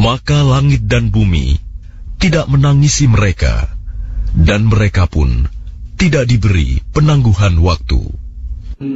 maka langit dan bumi tidak menangisi mereka, dan mereka pun tidak diberi penangguhan waktu.